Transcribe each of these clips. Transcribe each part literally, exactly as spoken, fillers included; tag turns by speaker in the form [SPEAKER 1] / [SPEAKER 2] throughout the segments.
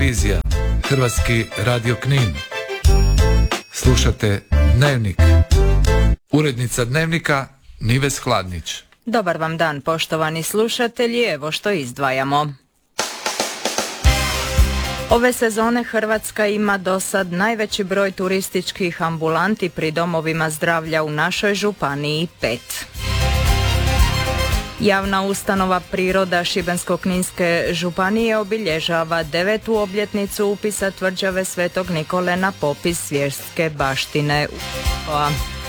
[SPEAKER 1] televizija, Hrvatski radio Knin. Slušate Dnevnik. Urednica Dnevnika Nives Hladnić.
[SPEAKER 2] Dobar vam dan, poštovani slušatelji, evo što izdvajamo. Ove sezone Hrvatska ima do sad najveći broj turističkih ambulanti pri domovima zdravlja u našoj županiji, pet. Javna ustanova Priroda Šibensko-kninske županije obilježava devetu obljetnicu upisa tvrđave Svetog Nikole na popis svjetske baštine UNESCO-a.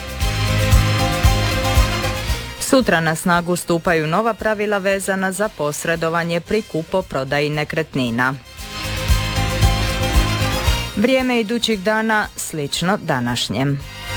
[SPEAKER 2] Sutra na snagu stupaju nova pravila vezana za posredovanje pri kupoprodaji nekretnina. Vrijeme idućih dana slično današnjem.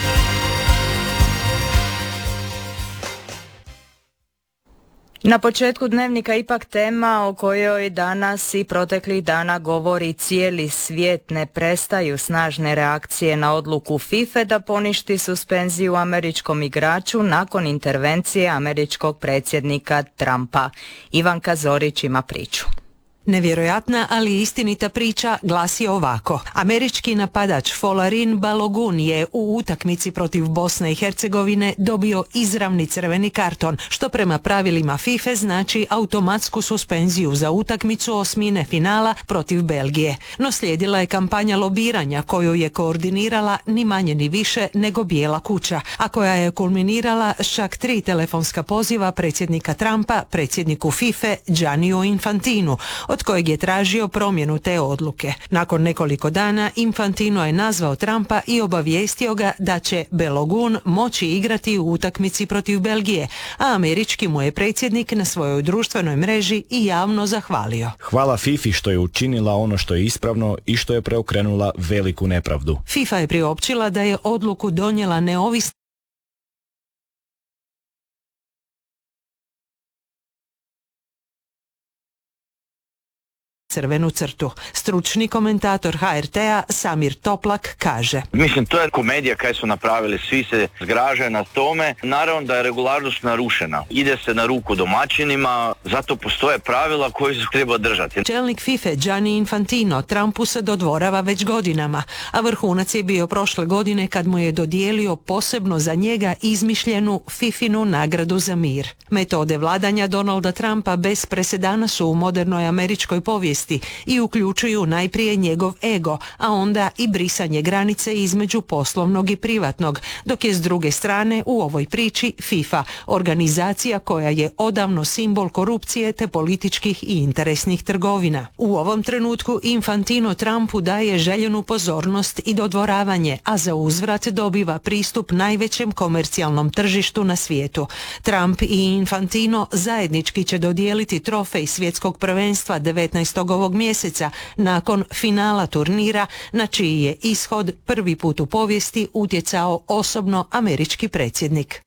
[SPEAKER 2] Na početku Dnevnika ipak tema o kojoj danas i proteklih dana govori cijeli svijet. Ne prestaju snažne reakcije na odluku FIFA da poništi suspenziju američkom igraču nakon intervencije američkog predsjednika Trumpa. Ivanka Zorić ima priču.
[SPEAKER 3] Nevjerojatna, ali istinita priča glasi ovako. Američki napadač Folarin Balogun je u utakmici protiv Bosne i Hercegovine dobio izravni crveni karton, što prema pravilima FIFA znači automatsku suspenziju za utakmicu osmine finala protiv Belgije. No slijedila je kampanja lobiranja koju je koordinirala ni manje ni više nego Bijela kuća, a koja je kulminirala s čak tri telefonska poziva predsjednika Trumpa predsjedniku FIFA Gianniju Infantinu, od kojeg je tražio promjenu te odluke. Nakon nekoliko dana Infantino je nazvao Trumpa i obavijestio ga da će Balogun moći igrati u utakmici protiv Belgije, a američki mu je predsjednik na svojoj društvenoj mreži i javno zahvalio.
[SPEAKER 4] Hvala FIFA što je učinila ono što je ispravno i što je preokrenula veliku nepravdu.
[SPEAKER 3] FIFA je priopćila da je odluku donijela neovisna crvenu crtu. Stručni komentator ha er te a Samir Toplak kaže:
[SPEAKER 5] Mislim, to je komedija kaj su napravili, svi se zgražaju na tome. Naravno da je regularnost narušena. Ide se na ruku domaćinima, zato postoje pravila koje se treba držati.
[SPEAKER 3] Čelnik FIFA Gianni Infantino Trumpu se dodvorava već godinama, a vrhunac je bio prošle godine kad mu je dodijelio posebno za njega izmišljenu Fifinu nagradu za mir. Metode vladanja Donalda Trumpa bez presedana su u modernoj američkoj povijesti i uključuju najprije njegov ego, a onda i brisanje granice između poslovnog i privatnog, dok je s druge strane u ovoj priči FIFA, organizacija koja je odavno simbol korupcije te političkih i interesnih trgovina. U ovom trenutku Infantino Trumpu daje željenu pozornost i dodvoravanje, a za uzvrat dobiva pristup najvećem komercijalnom tržištu na svijetu. Trump i Infantino zajednički će dodijeliti trofej svjetskog prvenstva devetnaestog ovog mjeseca nakon finala turnira, na čiji je ishod prvi put u povijesti utjecao osobno američki predsjednik.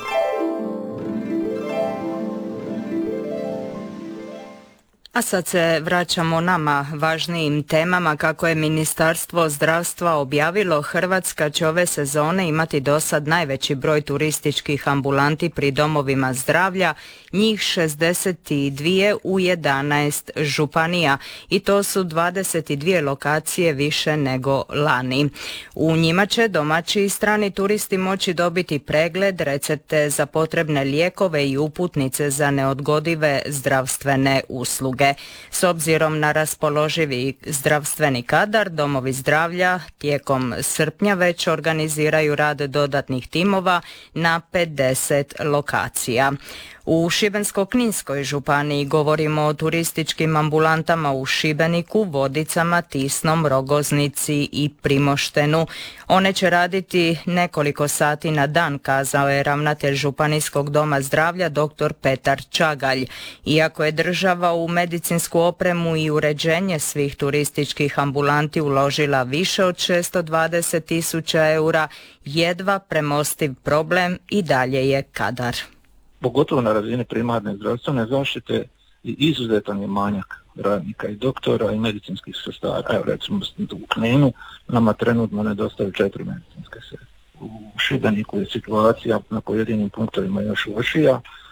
[SPEAKER 2] A sad se vraćamo nama važnijim temama. Kako je Ministarstvo zdravstva objavilo, Hrvatska će ove sezone imati dosad najveći broj turističkih ambulanti pri domovima zdravlja, njih šezdeset dvije u jedanaest županija, i to su dvadeset dvije lokacije više nego lani. U njima će domaći i strani turisti moći dobiti pregled, recepte za potrebne lijekove i uputnice za neodgodive zdravstvene usluge. S obzirom na raspoloživi zdravstveni kadar, domovi zdravlja tijekom srpnja već organiziraju rad dodatnih timova na pedeset lokacija. U Šibensko-kninskoj županiji govorimo o turističkim ambulantama u Šibeniku, Vodicama, Tisnom, Rogoznici i Primoštenu. One će raditi nekoliko sati na dan, kazao je ravnatelj Županijskog doma zdravlja dr. Petar Čagalj. Iako je država u medicinsku opremu i uređenje svih turističkih ambulanti uložila više od šesto dvadeset tisuća eura, jedva premostiv problem i dalje je kadar.
[SPEAKER 6] Pogotovo na razini primarne zdravstvene zaštite i izuzetan je manjak radnika i doktora i medicinskih sestara. Evo recimo u Kninu nama trenutno nedostaju četiri medicinske sestre. U Šibeniku je situacija na pojedinim punktovima još lošija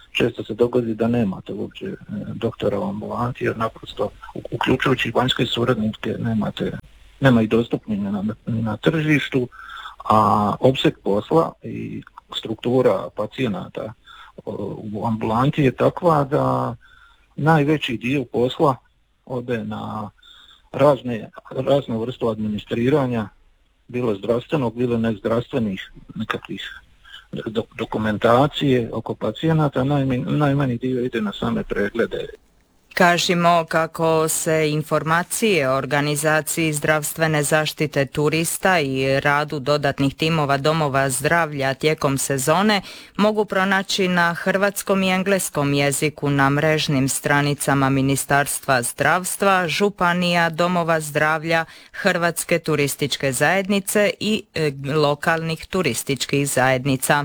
[SPEAKER 6] često se dogodi da nemate uopće e, doktora u ambulanti, jer naprosto, uključujući vanjske suradnike, nemate, nema ih dostupni na, na tržištu, a opseg posla i struktura pacijenata u ambulanti je takva da najveći dio posla ode na razne, razne vrstu administriranja, bilo zdravstvenog, bilo nezdravstvenih nekakvih do, dokumentacije oko pacijenata, najmanji, najmanji dio ide na same preglede.
[SPEAKER 2] Kažimo kako se informacije o organizaciji zdravstvene zaštite turista i radu dodatnih timova domova zdravlja tijekom sezone mogu pronaći na hrvatskom i engleskom jeziku na mrežnim stranicama Ministarstva zdravstva, županija, domova zdravlja, Hrvatske turističke zajednice i e, lokalnih turističkih zajednica.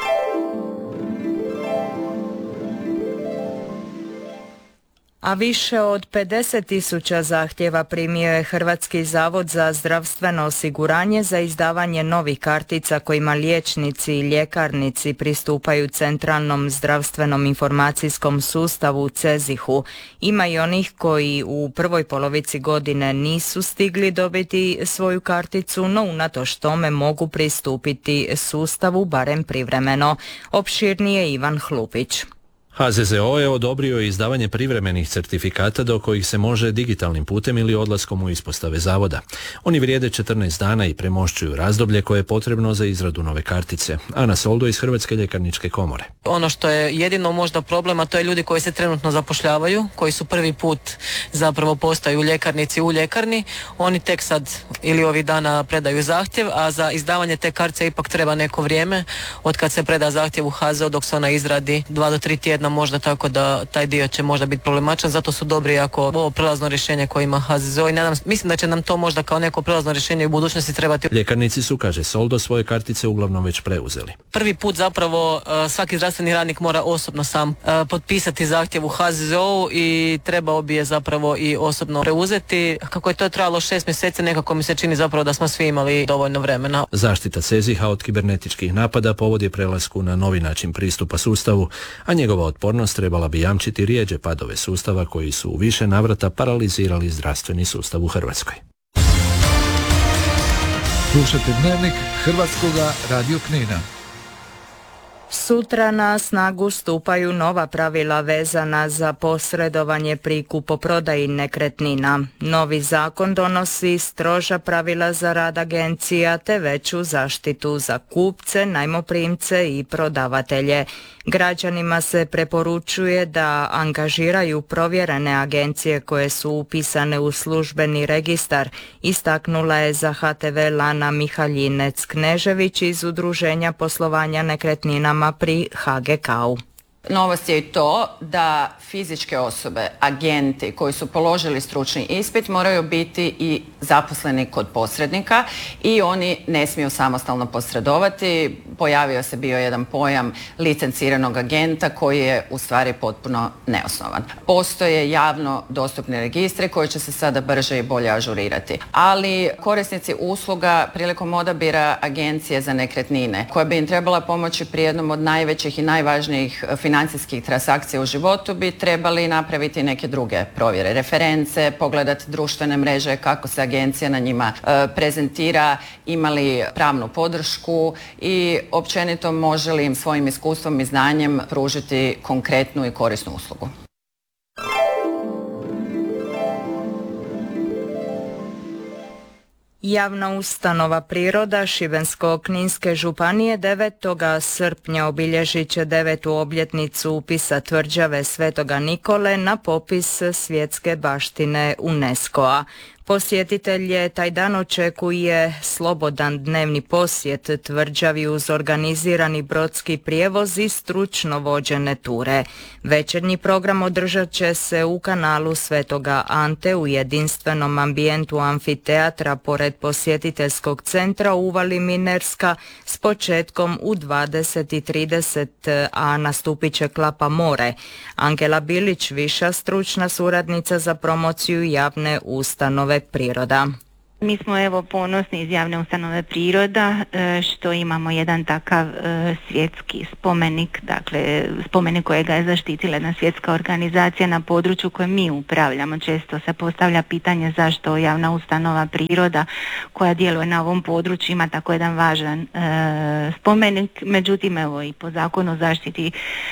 [SPEAKER 2] A više od pedeset tisuća zahtjeva primio je Hrvatski zavod za zdravstveno osiguranje za izdavanje novih kartica kojima liječnici i ljekarnici pristupaju centralnom zdravstvenom informacijskom sustavu CEZIH-u. Ima i onih koji u prvoj polovici godine nisu stigli dobiti svoju karticu, no unatoč tome mogu pristupiti sustavu barem privremeno. Opširnije Ivan Hlupić.
[SPEAKER 7] H Z Z O je odobrio izdavanje privremenih certifikata do kojih se može digitalnim putem ili odlaskom u ispostave zavoda. Oni vrijede četrnaest dana i premošćuju razdoblje koje je potrebno za izradu nove kartice. Ana Soldo iz Hrvatske ljekarničke komore.
[SPEAKER 8] Ono što je jedino možda problem, a to je ljudi koji se trenutno zapošljavaju, koji su prvi put zapravo postaju ljekarnici u ljekarni. Oni tek sad ili ovih dana predaju zahtjev, a za izdavanje te kartice ipak treba neko vrijeme od kad se preda zahtjev u H Z O dok se ona izradi dva do tri tjedna možda, tako da taj dio će možda biti problematičan, zato su dobri ako ovo prelazno rješenje koje ima H Z Z O i nadam, mislim da će nam to možda kao neko prelazno rješenje u budućnosti trebati.
[SPEAKER 7] Ljekarnici su, kaže Soldo, svoje kartice uglavnom već preuzeli.
[SPEAKER 8] Prvi put zapravo uh, svaki zdravstveni radnik mora osobno sam uh, potpisati zahtjev u H Z Z O i trebao bi je zapravo i osobno preuzeti. Kako je to trajalo šest mjeseci, nekako mi se čini zapravo da smo svi imali dovoljno vremena.
[SPEAKER 7] Zaštita CEZIH-a od kibernetičkih napada povodi prelasku na novi način pristupa sustavu, a njegova otpornost trebala bi jamčiti rijeđe padove sustava koji su u više navrata paralizirali zdravstveni sustav u Hrvatskoj.
[SPEAKER 1] Slušajte Dnevnik Hrvatskoga radio Knina.
[SPEAKER 2] Sutra na snagu stupaju nova pravila vezana za posredovanje pri kupoprodaji nekretnina. Novi zakon donosi stroža pravila za rad agencija te veću zaštitu za kupce, najmoprimce i prodavatelje. Građanima se preporučuje da angažiraju provjerene agencije koje su upisane u službeni registar, istaknula je za H T V Lana Mihaljinec-Knežević iz Udruženja poslovanja nekretninama pri H G K-u.
[SPEAKER 9] Novost je i to da fizičke osobe, agenti koji su položili stručni ispit moraju biti i zaposleni kod posrednika i oni ne smiju samostalno posredovati. Pojavio se bio jedan pojam licenciranog agenta koji je u stvari potpuno neosnovan. Postoje javno dostupni registri koji će se sada brže i bolje ažurirati. Ali korisnici usluga prilikom odabira agencije za nekretnine koja bi im trebala pomoći pri jednom od najvećih i najvažnijih financijskih financijskih transakcija u životu bi trebali napraviti neke druge provjere, reference, pogledati društvene mreže, kako se agencija na njima e, prezentira, imali pravnu podršku i općenito može li im svojim iskustvom i znanjem pružiti konkretnu i korisnu uslugu.
[SPEAKER 2] Javna ustanova Priroda Šibensko-kninske županije devetog srpnja obilježit će devetu obljetnicu upisa tvrđave Svetoga Nikole na popis svjetske baštine UNESCO-a. Posjetitelje taj dan očekuje slobodan dnevni posjet tvrđavi uz organizirani brodski prijevoz i stručno vođene ture. Večernji program održat će se u kanalu Svetoga Ante u jedinstvenom ambijentu amfiteatra pored posjetiteljskog centra u uvali Minerska s početkom u dvadeset i trideset, a nastupit će Klapa more. Angela Bilić, viša stručna suradnica za promociju javne ustanove Priroda.
[SPEAKER 10] Mi smo evo ponosni iz javne ustanove Priroda što imamo jedan takav svjetski spomenik, dakle spomenik kojega je zaštitila jedna svjetska organizacija na području kojem mi upravljamo. Često se postavlja pitanje zašto javna ustanova Priroda koja djeluje na ovom području ima tako jedan važan spomenik, međutim evo i po zakonu o zaštiti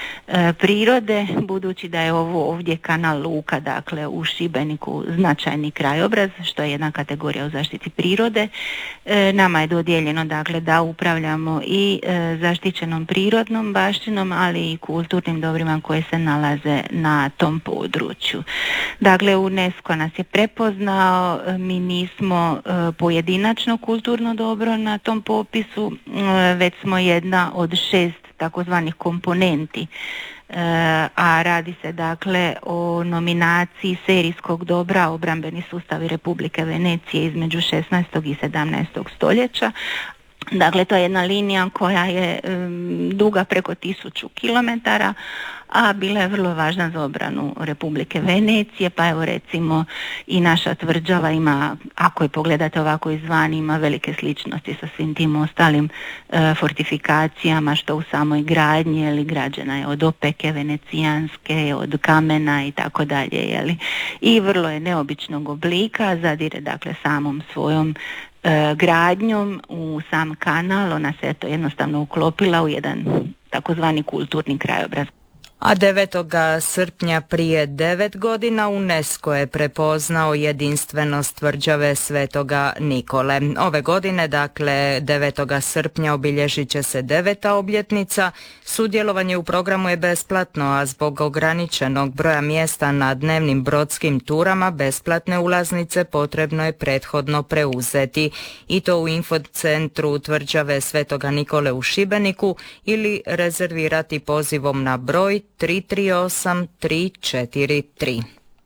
[SPEAKER 10] prirode, budući da je ovo ovdje kanal luka, dakle u Šibeniku značajni krajobraz, što je jedna kategorija u zaštiti prirode, e, nama je dodijeljeno dakle da upravljamo i e, zaštićenom prirodnom baštinom, ali i kulturnim dobrima koje se nalaze na tom području. Dakle, UNESCO nas je prepoznao, mi nismo e, pojedinačno kulturno dobro na tom popisu, e, već smo jedna od šest takozvanih komponenti, e, a radi se dakle o nominaciji serijskog dobra obrambeni sustavi Republike Venecije između šesnaestog i sedamnaestog stoljeća. Dakle, to je jedna linija koja je um, duga preko tisuću kilometara, a bila je vrlo važna za obranu Republike Venecije, pa evo recimo i naša tvrđava ima, ako je pogledate ovako izvan, ima velike sličnosti sa svim tim ostalim e, fortifikacijama što u samoj gradnji, jeli, građena je od opeke venecijanske, od kamena i tako dalje, jeli. I vrlo je neobičnog oblika, zadire dakle samom svojom e, gradnjom u sam kanal, ona se to jednostavno uklopila u jedan takozvani kulturni krajobraz.
[SPEAKER 2] A devetog srpnja prije devet godina UNESCO je prepoznao jedinstvenost tvrđave Svetoga Nikole. Ove godine, dakle devetog srpnja, obilježit će se deveta obljetnica. Sudjelovanje u programu je besplatno, a zbog ograničenog broja mjesta na dnevnim brodskim turama besplatne ulaznice potrebno je prethodno preuzeti. I to u infocentru tvrđave Svetoga Nikole u Šibeniku ili rezervirati pozivom na broj tri tri osam tri četiri tri.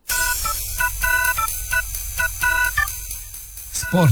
[SPEAKER 1] Sport.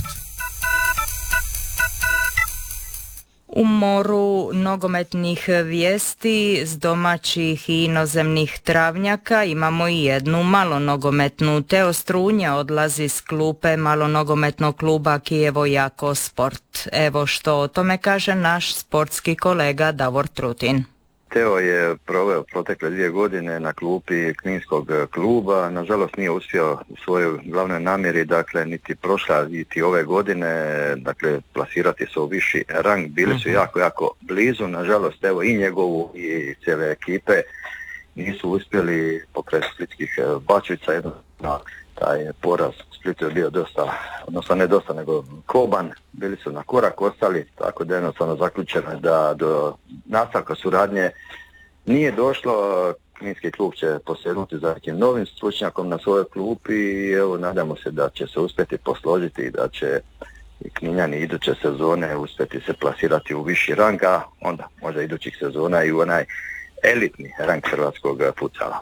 [SPEAKER 2] U moru nogometnih vijesti s domaćih i inozemnih travnjaka imamo i jednu malonogometnu. Teo Strunja odlazi s klupe malonogometnog kluba Kijevo Jako Sport. Evo što o tome kaže naš sportski kolega Davor Trutin.
[SPEAKER 11] Teo je proveo protekle dvije godine na klupi kninskog kluba, nažalost nije uspio u svojoj glavnoj namjeri, dakle niti prošla niti ove godine, dakle plasirati se u viši rang, bili su jako, jako blizu, nažalost evo i njegovu i cijele ekipe nisu uspjeli pokraj splitskih Bačvica, jednostavno taj poraz u Splitu je bio dosta, odnosno ne dosta nego koban, bili su na korak ostali, tako da jednostavno zaključeno je da do nastavka suradnje nije došlo. Kninski klub će posegnuti za nekim novim stručnjakom na svojoj klupi i evo nadamo se da će se uspjeti posložiti i da će i Kninjani iduće sezone uspjeti se plasirati u viši rang, a onda možda idućih sezona i u onaj elitni rang hrvatskog futsala.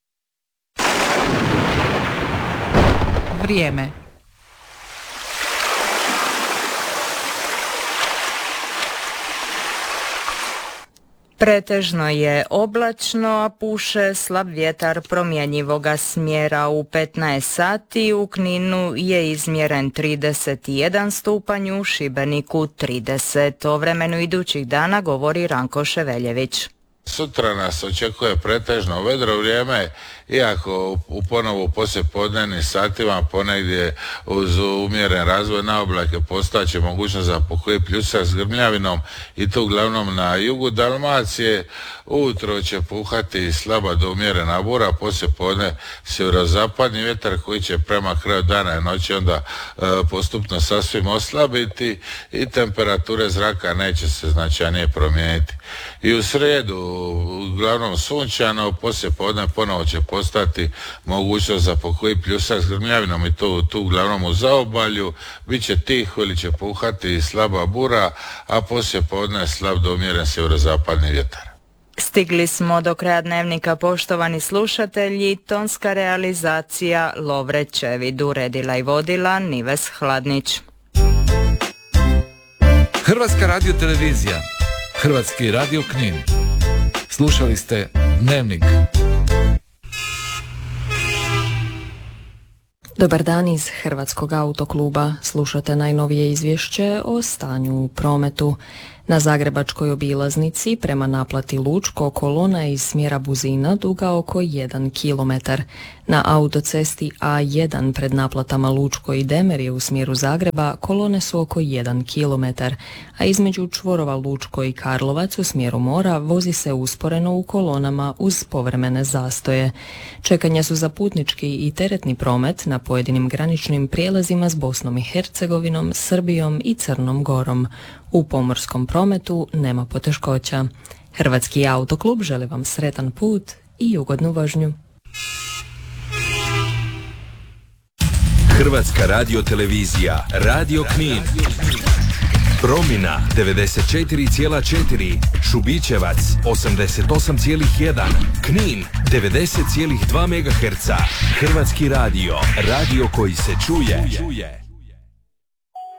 [SPEAKER 12] Vrijeme.
[SPEAKER 2] Pretežno je oblačno, a puše slab vjetar promjenjivoga smjera. U petnaest sati u Kninu je izmjeren trideset jedan stupanj, u Šibeniku trideset. O vremenu idućih dana govori Ranko Ševeljević.
[SPEAKER 13] Sutra nas očekuje pretežno vedro vrijeme, iako u ponovu poslijepodnevnim satima ponegdje uz umjeren razvoj na oblake postojeće mogućnost za pokoji pljusak s grmljavinom i to uglavnom na jugu Dalmacije. Ujutro će puhati slaba do umjerena bura, poslijepodne sjeverozapadni vjetar koji će prema kraju dana i noći onda e, postupno sasvim oslabiti i temperature zraka neće se značajnije promijeniti. I u srijedu uglavnom sunčano, poslijepodne ponovo će postati mogućnost za pokoji pljusak s grmljavinom i to tu uglavnom u zaobalju. Biće tiho ili će puhati slaba bura, a poslijepodne slab do umjeren sjeverozapadni vjetar.
[SPEAKER 2] Stigli smo do kraja dnevnika, poštovani slušatelji. Tonska realizacija Lovre Čevid, uredila i vodila Nives Hladnić.
[SPEAKER 1] Hrvatska radiotelevizija, Hrvatski radio Knin. Slušali ste Dnevnik.
[SPEAKER 12] Dobar dan iz Hrvatskog autokluba. Slušate najnovije izvješće o stanju u prometu. Na zagrebačkoj obilaznici prema naplati Lučko kolona iz smjera Buzina duga oko jedan kilometar. Na autocesti A jedan pred naplatama Lučko i Demerje u smjeru Zagreba kolone su oko jedan kilometar, a između čvorova Lučko i Karlovac u smjeru mora vozi se usporeno u kolonama uz povremene zastoje. Čekanja su za putnički i teretni promet na pojedinim graničnim prijelazima s Bosnom i Hercegovinom, Srbijom i Crnom Gorom. U pomorskom prometu nema poteškoća. Hrvatski autoklub želi vam sretan put i ugodnu vožnju.
[SPEAKER 14] Hrvatska radiotelevizija, Radio Knin. Promina devedeset četiri zarez četiri, Šubićevac osamdeset osam zarez jedan, Knin devedeset zarez dva megaherca. Hrvatski radio, radio koji se čuje.